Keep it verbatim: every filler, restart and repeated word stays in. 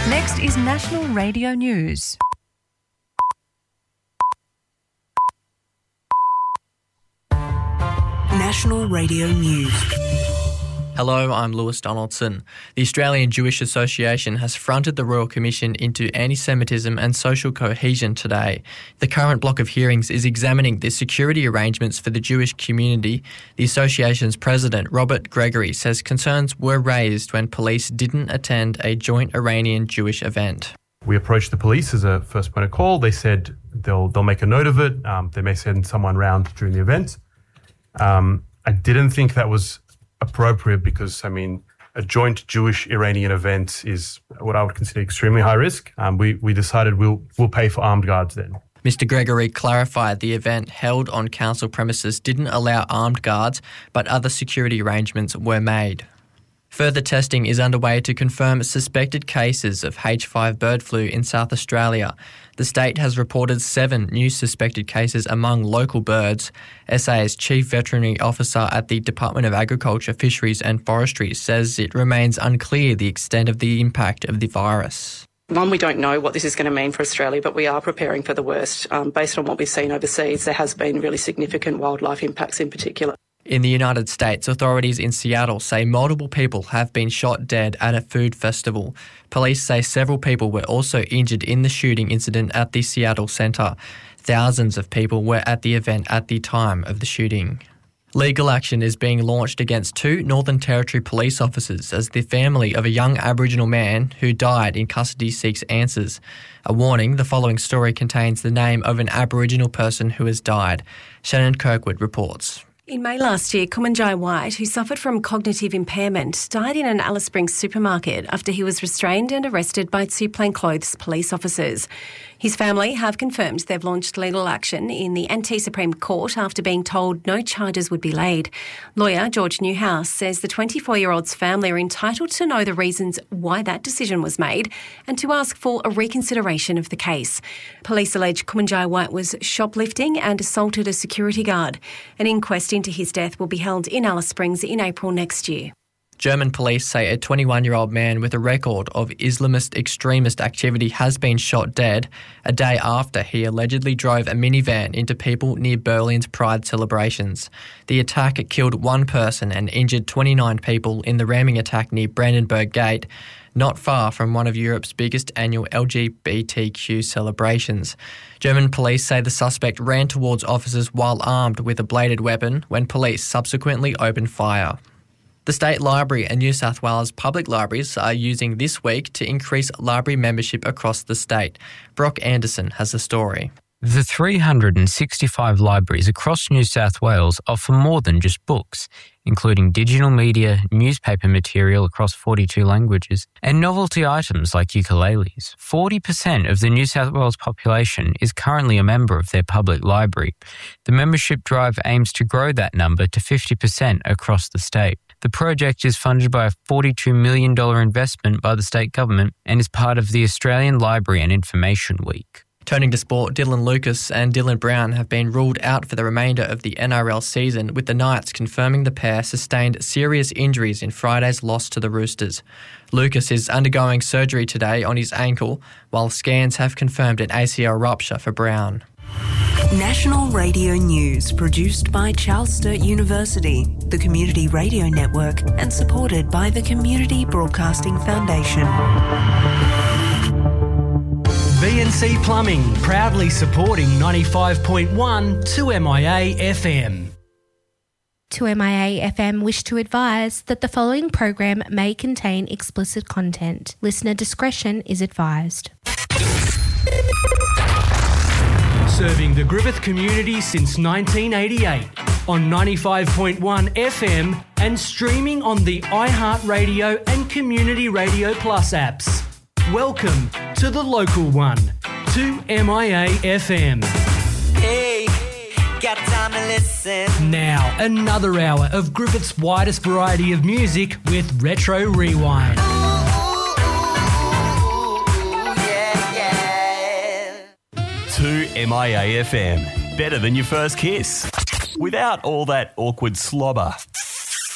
Next is National Radio News. National Radio News. Hello, I'm Lewis Donaldson. The Australian Jewish Association has fronted the Royal Commission into anti-Semitism and social cohesion today. The current block of hearings is examining the security arrangements for the Jewish community. The association's president, Robert Gregory, says concerns were raised when police didn't attend a joint Iranian-Jewish event. We approached the police as a first point of call. They said they'll they'll make a note of it. Um, they may send someone round during the event. Um, I didn't think that was appropriate because, I mean, a joint Jewish-Iranian event is what I would consider extremely high risk. Um, we, we decided we'll we'll pay for armed guards then. Mister Gregory clarified the event held on council premises didn't allow armed guards, but other security arrangements were made. Further testing is underway to confirm suspected cases of H five bird flu in South Australia. The state has reported seven new suspected cases among local birds. S A's Chief Veterinary Officer at the Department of Agriculture, Fisheries and Forestry says it remains unclear the extent of the impact of the virus. One, we don't know what this is going to mean for Australia, but we are preparing for the worst. Um, based on what we've seen overseas, there has been really significant wildlife impacts in particular. In the United States, authorities in Seattle say multiple people have been shot dead at a food festival. Police say several people were also injured in the shooting incident at the Seattle Centre. Thousands of people were at the event at the time of the shooting. Legal action is being launched against two Northern Territory police officers as the family of a young Aboriginal man who died in custody seeks answers. A warning, the following story contains the name of an Aboriginal person who has died. Shannon Kirkwood reports. In May last year, Kumanjai White, who suffered from cognitive impairment, died in an Alice Springs supermarket after he was restrained and arrested by two plainclothes police officers. His family have confirmed they've launched legal action in the Anti-Supreme Court after being told no charges would be laid. Lawyer George Newhouse says the twenty-four-year-old's family are entitled to know the reasons why that decision was made and to ask for a reconsideration of the case. Police allege Kumanjai White was shoplifting and assaulted a security guard. An inquest into his death will be held in Alice Springs in April next year. German police say a twenty-one-year-old man with a record of Islamist extremist activity has been shot dead a day after he allegedly drove a minivan into people near Berlin's Pride celebrations. The attack killed one person and injured twenty-nine people in the ramming attack near Brandenburg Gate, not far from one of Europe's biggest annual L G B T Q celebrations. German police say the suspect ran towards officers while armed with a bladed weapon when police subsequently opened fire. The State Library and New South Wales public libraries are using this week to increase library membership across the state. Brock Anderson has the story. The three hundred sixty-five libraries across New South Wales offer more than just books, including digital media, newspaper material across forty-two languages, and novelty items like ukuleles. forty percent of the New South Wales population is currently a member of their public library. The membership drive aims to grow that number to fifty percent across the state. The project is funded by a forty-two million dollars investment by the state government and is part of the Australian Library and Information Week. Turning to sport, Dylan Lucas and Dylan Brown have been ruled out for the remainder of the N R L season, with the Knights confirming the pair sustained serious injuries in Friday's loss to the Roosters. Lucas is undergoing surgery today on his ankle, while scans have confirmed an A C L rupture for Brown. National Radio News, produced by Charles Sturt University, the Community Radio Network, and supported by the Community Broadcasting Foundation. B and C Plumbing, proudly supporting ninety-five point one two M I A F M. two M I A F M wish to advise that the following program may contain explicit content. Listener discretion is advised. Serving the Griffith community since nineteen eighty-eight on ninety-five point one F M and streaming on the iHeartRadio and Community Radio Plus apps. Welcome to the local one, two M I A F M. Hey, got time to listen. Now, another hour of Griffith's widest variety of music with Retro Rewind. two M I A F M. Better than your first kiss. Without all that awkward slobber.